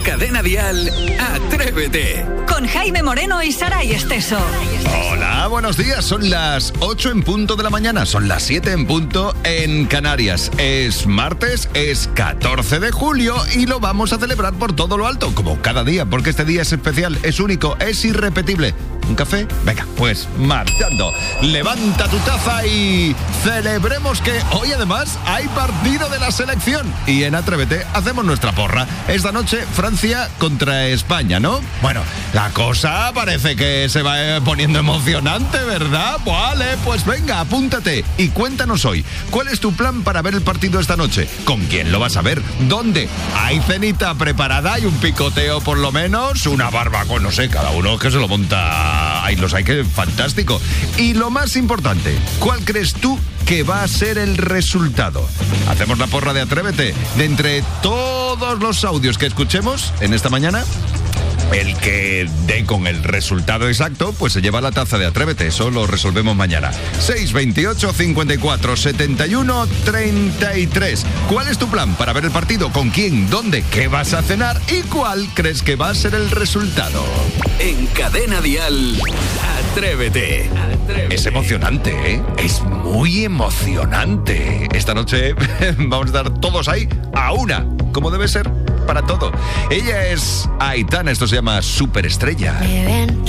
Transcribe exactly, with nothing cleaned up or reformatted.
Cadena Dial, Atrévete. Con Jaime Moreno y Saray Esteso. Hola, buenos días. Son las ocho en punto de la mañana. Son las siete en punto en Canarias. Es martes, es catorce de julio y lo vamos a celebrar por todo lo alto, como cada día, porque este día es especial, es único, es irrepetible. ¿Un café? Venga, pues marchando. Levanta tu taza y celebremos que hoy además hay partido de la selección. Y en Atrévete hacemos nuestra porra. Esta noche Francia contra España, ¿no? Bueno, la cosa parece que se va poniendo emocionante, ¿verdad? Vale, pues venga, apúntate y cuéntanos hoy, ¿cuál es tu plan para ver el partido esta noche? ¿Con quién lo vas a ver? ¿Dónde? ¿Hay cenita preparada? ¿Hay un picoteo por lo menos? ¿Una barbacoa? No sé, cada uno que se lo monta. Ay, los hay, que fantástico. Y lo más importante, ¿cuál crees tú que va a ser el resultado? Hacemos la porra de Atrévete. De entre todos los audios que escuchemos en esta mañana, el que dé con el resultado exacto, pues se lleva la taza de Atrévete. Eso lo resolvemos mañana. seis veintiocho, cincuenta y cuatro, setenta y uno, treinta y tres. ¿Cuál es tu plan para ver el partido? ¿Con quién? ¿Dónde? ¿Qué vas a cenar? ¿Y cuál crees que va a ser el resultado? En Cadena Dial, Atrévete. Atrévete. Es emocionante, ¿eh? Es muy emocionante. Esta noche vamos a estar todos ahí a una, como debe ser para todo. Ella es Aitana, esto se llama Superestrella. Me ven